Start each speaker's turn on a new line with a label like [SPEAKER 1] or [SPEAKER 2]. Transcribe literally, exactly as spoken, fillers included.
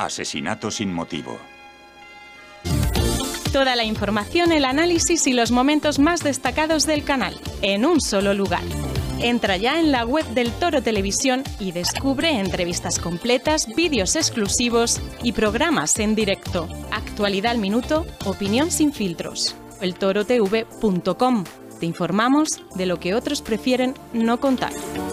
[SPEAKER 1] Asesinato sin motivo.
[SPEAKER 2] Toda la información, el análisis y los momentos más destacados del canal, en un solo lugar. Entra ya en la web del Toro Televisión y descubre entrevistas completas, vídeos exclusivos y programas en directo. Actualidad al minuto, opinión sin filtros. el toro t v punto com. Te informamos de lo que otros prefieren no contar.